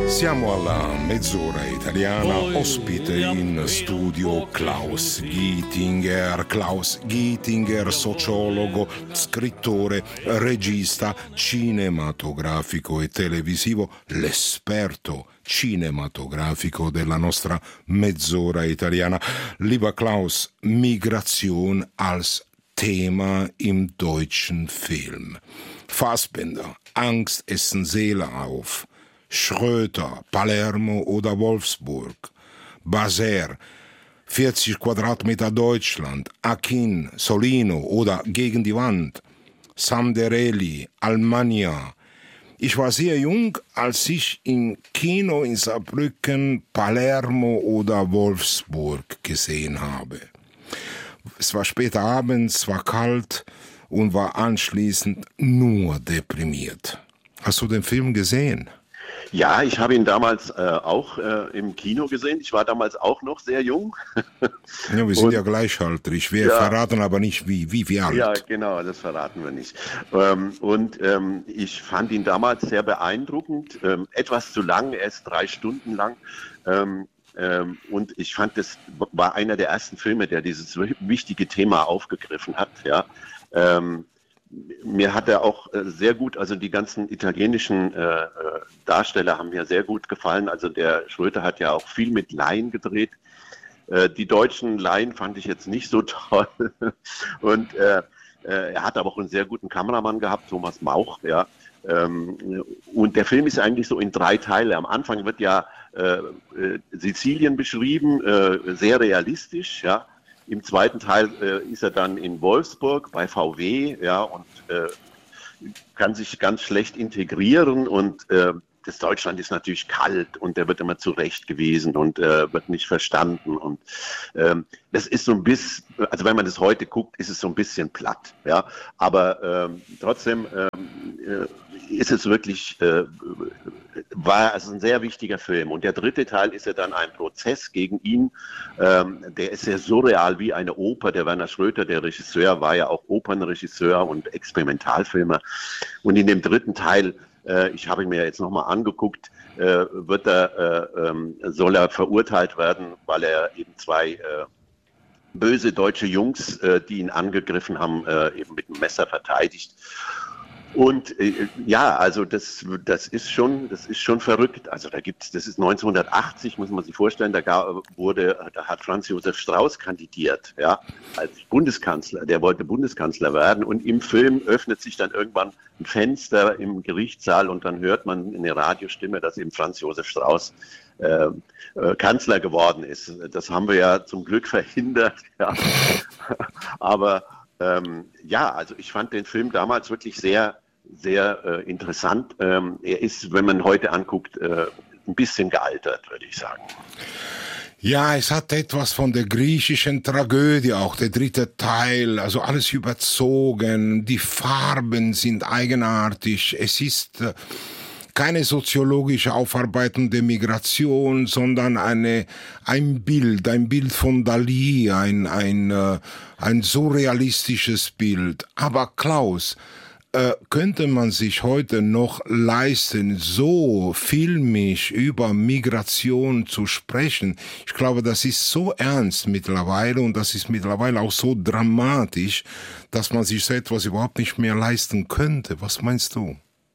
Siamo alla mezz'ora italiana, ospite in studio Klaus Gittinger. Klaus Gittinger, sociologo, scrittore, regista cinematografico e televisivo, l'esperto cinematografico della nostra mezz'ora italiana. Lieber Klaus, Migration als Thema im deutschen Film. Fassbinder, Angst essen Seele auf. Schröter, Palermo oder Wolfsburg, Baser, 40 Quadratmeter Deutschland, Akin, Solino oder Gegen die Wand, Samderelli, Almania. Ich war sehr jung, als ich im Kino in Saarbrücken Palermo oder Wolfsburg gesehen habe. Es war später abends, war kalt und war anschließend nur deprimiert. Hast du den Film gesehen? Ja, ich habe ihn damals auch im Kino gesehen. Ich war damals auch noch sehr jung. Ja, wir sind ja gleichaltrig. Wir verraten aber nicht, wie alt. Ja, genau, das verraten wir nicht. Ich fand ihn damals sehr beeindruckend. Etwas zu lang, er ist 3 Stunden lang. Und ich fand, das war einer der ersten Filme, der dieses wichtige Thema aufgegriffen hat. Ja. Mir hat er auch sehr gut, also die ganzen italienischen Darsteller haben mir sehr gut gefallen. Also der Schröter hat ja auch viel mit Laien gedreht. Die deutschen Laien fand ich jetzt nicht so toll. Und er hat aber auch einen sehr guten Kameramann gehabt, Thomas Mauch. Ja. Und der Film ist eigentlich so in 3 Teile. Am Anfang wird ja Sizilien beschrieben, sehr realistisch, ja. Im zweiten Teil ist er dann in Wolfsburg bei VW, ja, und kann sich ganz schlecht integrieren und das Deutschland ist natürlich kalt und der wird immer zurechtgewiesen und wird nicht verstanden und das ist so ein bisschen, also wenn man das heute guckt, ist es so ein bisschen platt, ja, aber trotzdem ist es wirklich, war also ein sehr wichtiger Film. Und der dritte Teil ist ja dann ein Prozess gegen ihn. Der ist sehr surreal wie eine Oper. Der Werner Schröter, der Regisseur, war ja auch Opernregisseur und Experimentalfilmer. Und in dem dritten Teil, ich habe ihn mir jetzt nochmal angeguckt, soll er verurteilt werden, weil er eben 2 böse deutsche Jungs, die ihn angegriffen haben, eben mit dem Messer verteidigt. Und ja, also das ist schon verrückt. Also das ist 1980, muss man sich vorstellen, da hat Franz Josef Strauß kandidiert, ja, als Bundeskanzler. Der wollte Bundeskanzler werden und im Film öffnet sich dann irgendwann ein Fenster im Gerichtssaal und dann hört man eine Radiostimme, dass eben Franz Josef Strauß Kanzler geworden ist. Das haben wir ja zum Glück verhindert, ja. Aber ja, also ich fand den Film damals wirklich sehr, sehr interessant. Er ist, wenn man heute anguckt, ein bisschen gealtert, würde ich sagen. Ja, es hat etwas von der griechischen Tragödie, auch der dritte Teil, also alles überzogen, die Farben sind eigenartig, es ist keine soziologische Aufarbeitung der Migration, sondern ein Bild von Dalí, ein surrealistisches Bild. Aber Klaus, könnte man sich heute noch leisten, so filmisch über Migration zu sprechen? Ich glaube, das ist so ernst mittlerweile und das ist mittlerweile auch so dramatisch, dass man sich so etwas überhaupt nicht mehr leisten könnte. Was meinst du?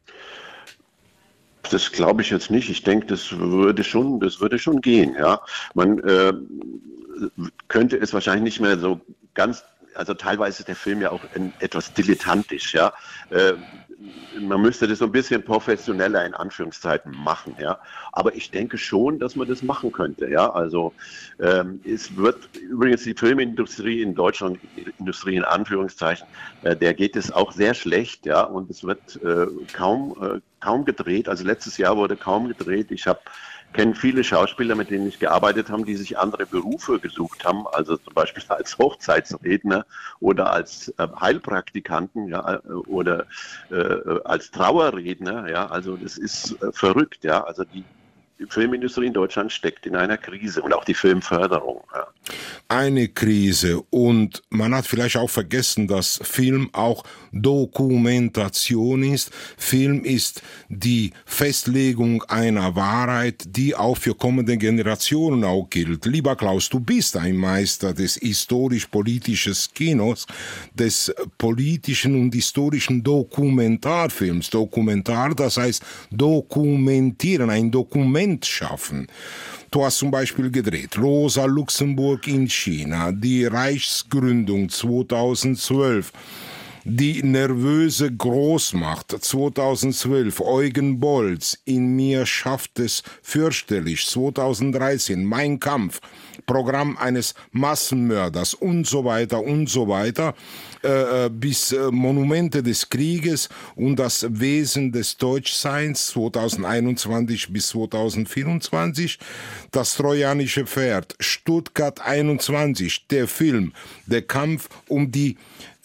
Das glaube ich jetzt nicht. Ich denke, das würde schon gehen. Ja, man könnte es wahrscheinlich nicht mehr so ganz. Also teilweise ist der Film ja auch etwas dilettantisch. Ja, man müsste das so ein bisschen professioneller in Anführungszeiten machen. Ja, aber ich denke schon, dass man das machen könnte. Ja, also es wird übrigens die Filmindustrie in Deutschland, Industrie in Anführungszeichen, der geht es auch sehr schlecht. Ja, und es wird kaum gedreht. Also letztes Jahr wurde kaum gedreht. Ich kenne viele Schauspieler, mit denen ich gearbeitet habe, die sich andere Berufe gesucht haben, also zum Beispiel als Hochzeitsredner oder als Heilpraktikanten, ja, oder als Trauerredner, ja, also das ist verrückt, ja, also die Filmindustrie in Deutschland steckt in einer Krise und auch die Filmförderung. Ja. eine Krise und man hat vielleicht auch vergessen, dass Film auch Dokumentation ist. Film ist die Festlegung einer Wahrheit, die auch für kommende Generationen auch gilt. Lieber Klaus, du bist ein Meister des historisch-politischen Kinos, des politischen und historischen Dokumentarfilms. Dokumentar, das heißt dokumentieren, ein Dokument schaffen. Du hast zum Beispiel gedreht Rosa Luxemburg in China, die Reichsgründung 2012, die nervöse Großmacht 2012, Eugen Bolz, In mir schafft es fürchterlich 2013, Mein Kampf, Programm eines Massenmörders und so weiter, bis Monumente des Krieges und das Wesen des Deutschseins 2021 bis 2024, das trojanische Pferd, Stuttgart 21, der Film, der Kampf um die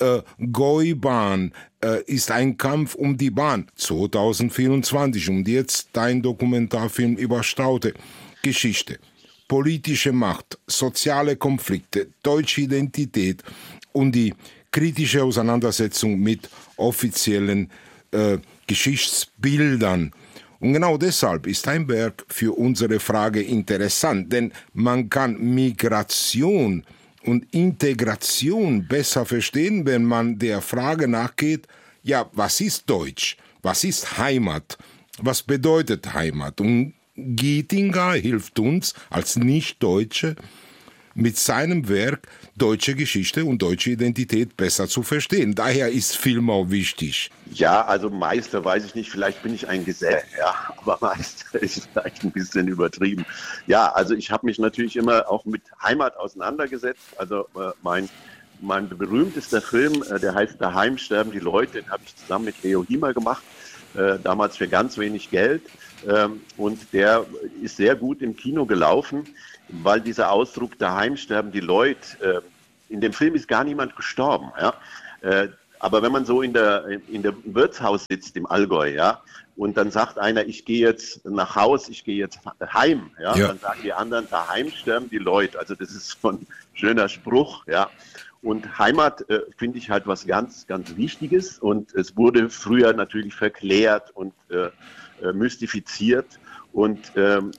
Gäubahn ist ein Kampf um die Bahn 2024 und jetzt dein Dokumentarfilm über Staudte. Geschichte, politische Macht, soziale Konflikte, deutsche Identität und die kritische Auseinandersetzung mit offiziellen Geschichtsbildern. Und genau deshalb ist dein Werk für unsere Frage interessant, denn man kann Migration und Integration besser verstehen, wenn man der Frage nachgeht, ja, was ist Deutsch? Was ist Heimat? Was bedeutet Heimat? Und Gietinger hilft uns als Nicht-Deutsche mit seinem Werk deutsche Geschichte und deutsche Identität besser zu verstehen. Daher ist Film auch wichtig. Ja, also Meister weiß ich nicht, vielleicht bin ich ein Gesell, ja, aber Meister ist vielleicht ein bisschen übertrieben. Ja, also ich habe mich natürlich immer auch mit Heimat auseinandergesetzt. Also mein berühmtester Film, der heißt Daheim sterben die Leute, den habe ich zusammen mit Leo Hiemer gemacht, damals für ganz wenig Geld. Und der ist sehr gut im Kino gelaufen, weil dieser Ausdruck daheim sterben die Leute, in dem Film ist gar niemand gestorben. Ja? Aber wenn man so in der Wirtshaus sitzt im Allgäu, ja, und dann sagt einer, ich gehe jetzt nach Haus, ich gehe jetzt heim, ja, dann sagen die anderen, daheim sterben die Leute. Also das ist so ein schöner Spruch, ja. Und Heimat finde ich halt was ganz, ganz Wichtiges und es wurde früher natürlich verklärt und mystifiziert und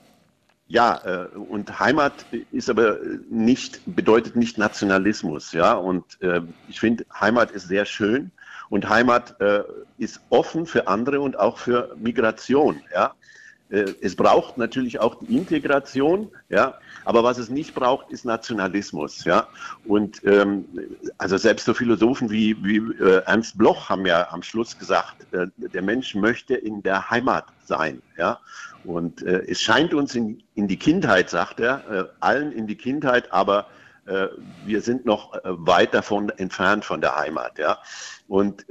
und Heimat ist aber bedeutet nicht Nationalismus, ja, und ich finde, Heimat ist sehr schön und Heimat ist offen für andere und auch für Migration, ja. Es braucht natürlich auch die Integration, ja, aber was es nicht braucht, ist Nationalismus, ja. Und also selbst so Philosophen wie Ernst Bloch haben ja am Schluss gesagt, der Mensch möchte in der Heimat sein, ja. Und es scheint uns in die Kindheit, sagt er, allen in die Kindheit, aber wir sind noch weit davon entfernt von der Heimat, ja. Und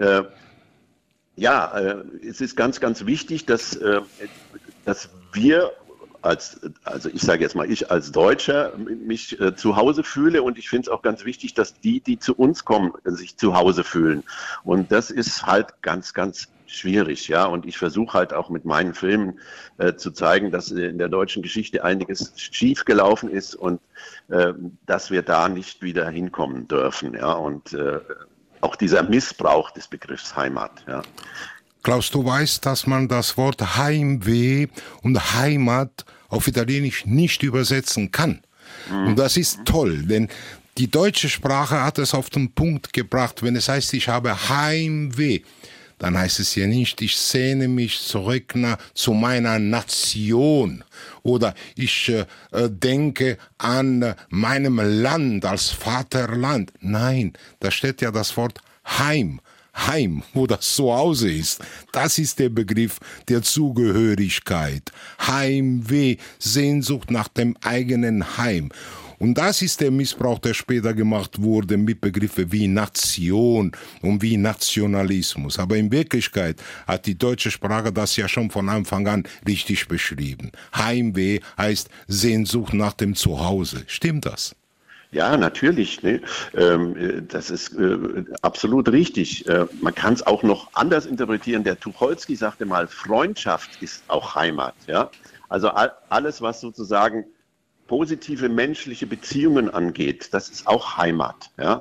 es ist ganz, ganz wichtig, dass wir also ich sage jetzt mal, ich als Deutscher mich zu Hause fühle und ich finde es auch ganz wichtig, dass die zu uns kommen, sich zu Hause fühlen. Und das ist halt ganz, ganz schwierig, ja. Und ich versuche halt auch mit meinen Filmen zu zeigen, dass in der deutschen Geschichte einiges schief gelaufen ist und dass wir da nicht wieder hinkommen dürfen, ja. Und auch dieser Missbrauch des Begriffs Heimat, ja. Klaus, du weißt, dass man das Wort Heimweh und Heimat auf Italienisch nicht übersetzen kann. Und das ist toll, denn die deutsche Sprache hat es auf den Punkt gebracht. Wenn es heißt, ich habe Heimweh, dann heißt es ja nicht, ich sehne mich zurück zu meiner Nation oder ich denke an meinem Land als Vaterland. Nein, da steht ja das Wort Heim, wo das Zuhause ist. Das ist der Begriff der Zugehörigkeit. Heimweh, Sehnsucht nach dem eigenen Heim. Und das ist der Missbrauch, der später gemacht wurde mit Begriffen wie Nation und wie Nationalismus. Aber in Wirklichkeit hat die deutsche Sprache das ja schon von Anfang an richtig beschrieben. Heimweh heißt Sehnsucht nach dem Zuhause. Stimmt das? Ja, natürlich. Ne? Das ist absolut richtig. Man kann es auch noch anders interpretieren. Der Tucholsky sagte mal, Freundschaft ist auch Heimat. Ja? Also alles, was sozusagen positive menschliche Beziehungen angeht, das ist auch Heimat. Ja?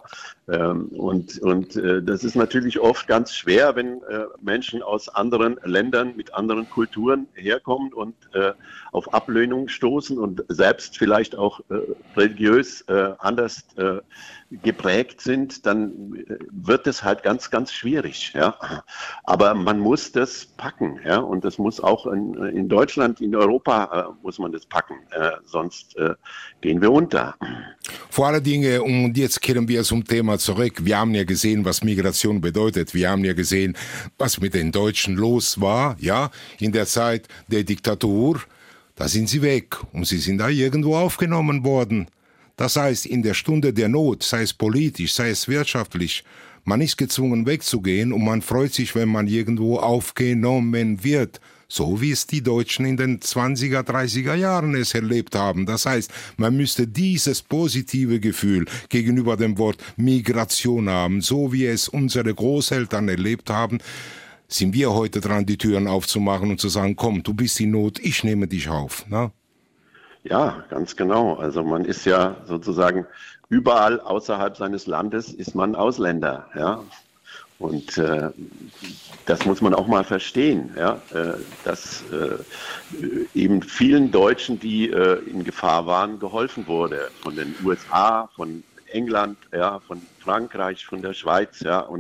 Das ist natürlich oft ganz schwer, wenn Menschen aus anderen Ländern mit anderen Kulturen herkommen und auf Ablehnung stoßen und selbst vielleicht auch religiös anders geprägt sind, dann wird es halt ganz, ganz schwierig. Ja? Aber man muss das packen, ja? Und das muss auch in Deutschland, in Europa muss man das packen, sonst gehen wir unter. Vor allen Dingen, und jetzt kehren wir zum Thema zurück, wir haben ja gesehen, was Migration bedeutet, wir haben ja gesehen, was mit den Deutschen los war, ja, in der Zeit der Diktatur, da sind sie weg und sie sind da irgendwo aufgenommen worden. Das heißt, in der Stunde der Not, sei es politisch, sei es wirtschaftlich, man ist gezwungen wegzugehen und man freut sich, wenn man irgendwo aufgenommen wird. So wie es die Deutschen in den 20er, 30er Jahren es erlebt haben. Das heißt, man müsste dieses positive Gefühl gegenüber dem Wort Migration haben, so wie es unsere Großeltern erlebt haben, sind wir heute dran, die Türen aufzumachen und zu sagen, komm, du bist in Not, ich nehme dich auf. Na? Ja, ganz genau. Also man ist ja sozusagen überall außerhalb seines Landes ist man Ausländer, ja. Und das muss man auch mal verstehen, ja, dass eben vielen Deutschen, die in Gefahr waren, geholfen wurde. Von den USA, von England, ja, von Frankreich, von der Schweiz, ja, und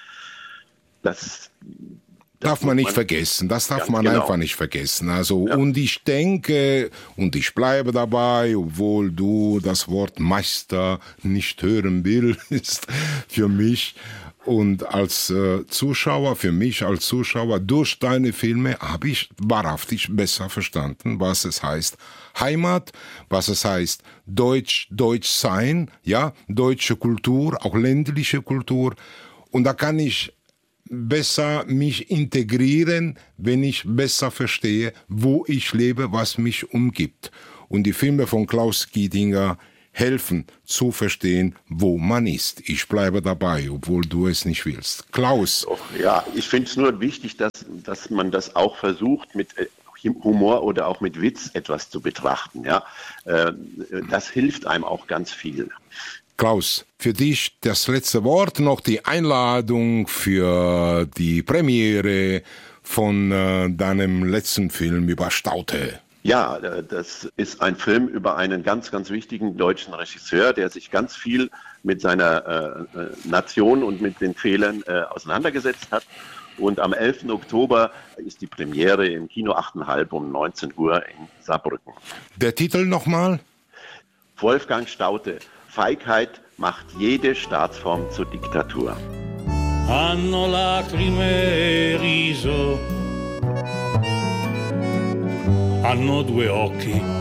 das darf man nicht vergessen, das darf man einfach nicht vergessen. Also, ja. Und ich denke, und ich bleibe dabei, obwohl du das Wort Meister nicht hören willst, für mich und als Zuschauer, für mich als Zuschauer, durch deine Filme habe ich wahrhaftig besser verstanden, was es heißt Heimat, was es heißt Deutsch sein, ja, deutsche Kultur, auch ländliche Kultur. Und da kann ich besser mich integrieren, wenn ich besser verstehe, wo ich lebe, was mich umgibt. Und die Filme von Klaus Giedinger helfen zu verstehen, wo man ist. Ich bleibe dabei, obwohl du es nicht willst. Klaus. Ja, ich finde es nur wichtig, dass man das auch versucht, mit Humor oder auch mit Witz etwas zu betrachten. Ja? Das hilft einem auch ganz viel. Klaus, für dich das letzte Wort, noch die Einladung für die Premiere von deinem letzten Film über Staudte. Ja, das ist ein Film über einen ganz, ganz wichtigen deutschen Regisseur, der sich ganz viel mit seiner Nation und mit den Fehlern auseinandergesetzt hat. Und am 11. Oktober ist die Premiere im Kino 8,5 um 19 Uhr in Saarbrücken. Der Titel nochmal? Wolfgang Staudte. Feigheit macht jede Staatsform zur Diktatur. Hanno lacrime e riso, hanno due occhi